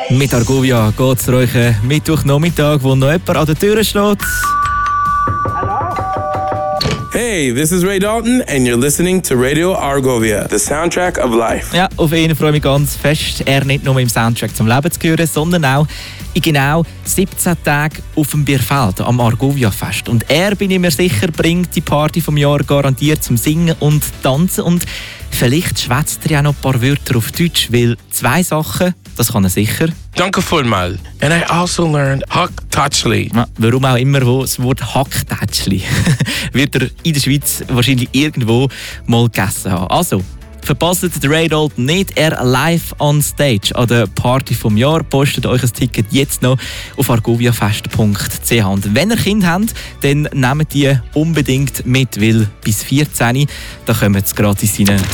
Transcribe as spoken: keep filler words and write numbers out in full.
Mit Argovia geht es euch Mittwochnachmittag, wo noch jemand an der Tür steht. Hey, this is Ray Dalton and you're listening to Radio Argovia, the soundtrack of life. Ja, auf ihn freue ich mich ganz fest. Er nicht nur im Soundtrack zum Leben zu hören, sondern auch in genau siebzehn Tagen auf dem Bierfeld am Argovia-Fest. Und er, bin ich mir sicher, bringt die Party vom Jahr garantiert zum Singen und Tanzen. Und vielleicht schwätzt er ja noch ein paar Wörter auf Deutsch, weil zwei Sachen, das kann er sicher. Danke vielmals. And I also learned Hacktätschli. Ja, warum auch immer, wo das Wort Hacktätschli wird er in der Schweiz wahrscheinlich irgendwo mal gegessen haben. Also, verpasst den Ray Dalton nicht, er live on stage an der Party vom Jahr. Postet euch ein Ticket jetzt noch auf argoviafest punkt c h. Und wenn ihr Kinder habt, dann nehmt die unbedingt mit, weil bis vierzehn da kommen sie gratis rein.